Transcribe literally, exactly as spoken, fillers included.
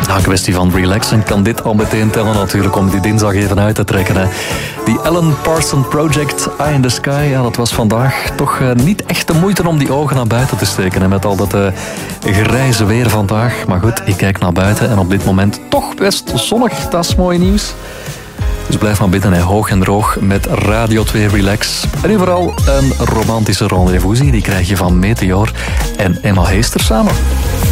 Ja, een kwestie van relaxen kan dit al meteen tellen natuurlijk om die dinsdag even uit te trekken. Hè. Die Alan Parsons Project, Eye in the Sky, ja, dat was vandaag toch uh, niet echt de moeite om die ogen naar buiten te steken. Hè, met al dat uh, grijze weer vandaag. Maar goed, ik kijk naar buiten en op dit moment toch best zonnig. Dat is mooi nieuws. Dus blijf maar bidden, hè, hoog en droog met Radio twee Relax. En nu vooral een romantische rendezvous, die krijg je van Meteor en Emma Heester samen.